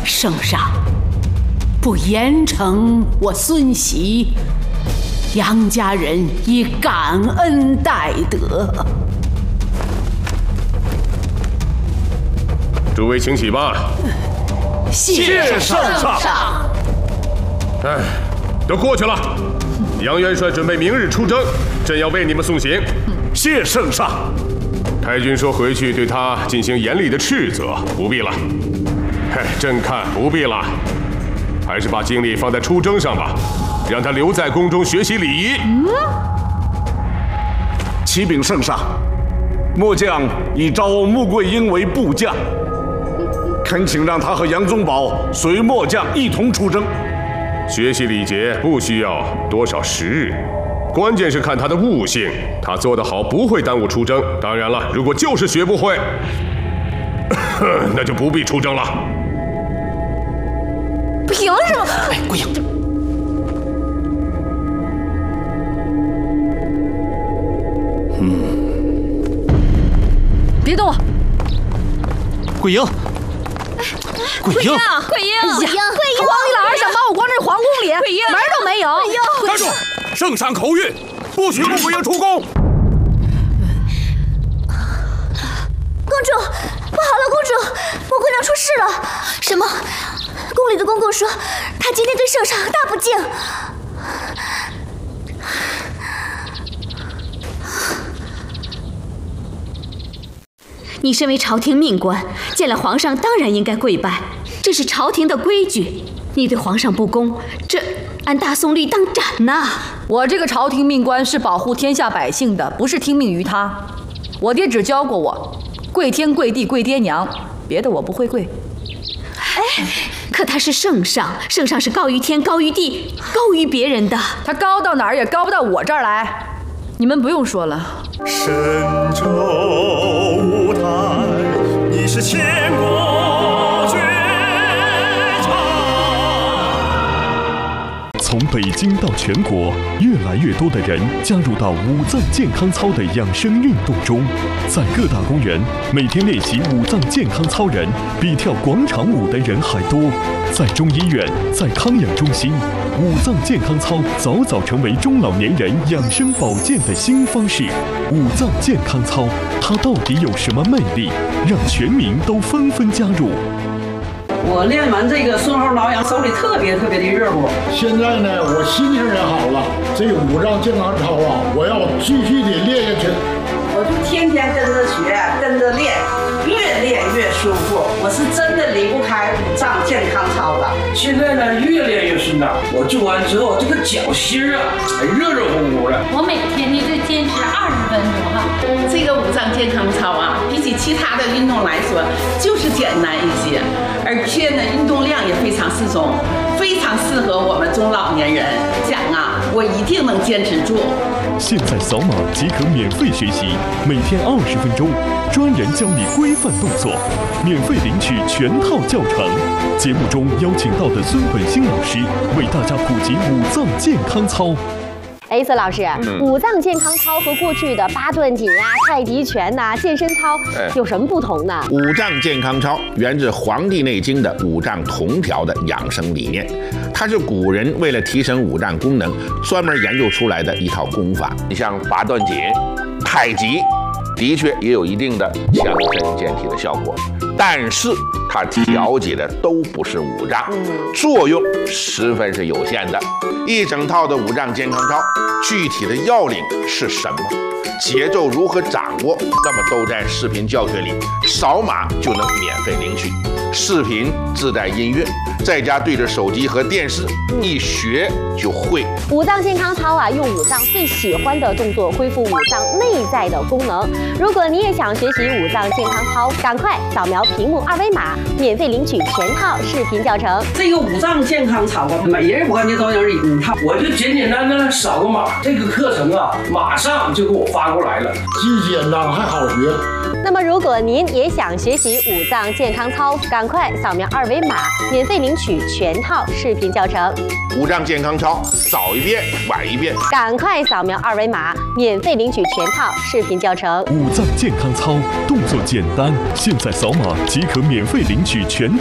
圣上，不严惩我孙喜，杨家人以感恩戴德。 诸位请起吧。 谢圣上。 哎，都过去了。杨元帅准备明日出征，朕要为你们送行。 谢圣上。 太君说回去对他进行严厉的斥责，不必了。朕看不必了，还是把精力放在出征上吧，让他留在宫中学习礼仪。 启禀圣上，末将已招穆桂英为部将，恳请让他和杨宗保随末将一同出征。 学习礼节不需要多少时日，关键是看他的悟性，他做得好不会耽误出征。当然了，如果就是学不会，那就不必出征了。 凭什么？ 哎，桂英， 别动我！ 桂英，桂英， 桂英，皇帝老儿想把我关在皇宫里，门都没有！ 站住！圣上口谕，不许穆桂英出宫。 公主，不好了，公主，穆姑娘出事了！什么？宫里的公公说，她今天对圣上大不敬。 你身为朝廷命官，见了皇上当然应该跪拜，这是朝廷的规矩。你对皇上不公，这按大宋律当斩呐！ 我这个朝廷命官是保护天下百姓的，不是听命于他。我爹只教过我，跪天跪地跪爹娘，别的我不会跪。 哎，可他是圣上，圣上是高于天、高于地、高于别人的。 他高到哪儿也高不到我这儿来。你们不用说了。 神州舞台，你是千古绝唱。 从北京到全国，越来越多的人加入到五脏健康操的养生运动中。在各大公园，每天练习五脏健康操人比跳广场舞的人还多。在中医院，在康养中心，五脏健康操早早成为中老年人养生保健的新方式。五脏健康操，它到底有什么魅力，让全民都纷纷加入？ 我练完这个顺后挠痒，手里特别的热乎。 现在呢，我心情也好了。这个五脏健康操啊，我要继续的练下去。 我就天天跟着学，跟着练，越练越舒服。我是真的离不开五脏健康操了。 现在呢，越练越顺当。我做完之后，这个脚心啊，热乎乎的。 我每天呢就坚持20分钟哈。 这个五脏健康操啊，比起其他的运动来说，就是简单一些，而且呢，运动量也非常适中，非常适合我们中老年人。讲啊，我一定能坚持住。 现在扫码即可免费学习，每天20分钟，专人教你规范动作，免费领取全套教程。节目中邀请到的孙本兴老师为大家普及五脏健康操。 哎，孙老师，五脏健康操和过去的八段锦啊、太极拳呐、健身操有什么不同呢？ 五脏健康操源自《黄帝内经》的五脏同调的养生理念，它是古人为了提升五脏功能专门研究出来的一套功法。你像八段锦、太极，的确也有一定的强身健体的效果，但是它调节的都不是五脏，作用十分是有限的。一整套的五脏健康操，具体的要领是什么？节奏如何掌握？那么都在视频教学里，扫码就能免费领取。视频自带音乐，在家对着手机和电视一学就会。 五脏健康操啊，用五脏最喜欢的动作恢复五脏内在的功能。如果你也想学习五脏健康操，赶快扫描屏幕2维码，免费领取全套视频教程。 这个五脏健康操啊，每人我感觉都有一套。 我就简简单单扫个码，这个课程啊，马上就给我发过来了， 既简单还好学。 那么，如果您也想学习五脏健康操，赶快扫描2维码，免费领取全套视频教程。 五脏健康操，早一遍晚一遍， 赶快扫描2维码，免费领取全套视频教程。 五脏健康操，动作简单，现在扫码即可免费领取全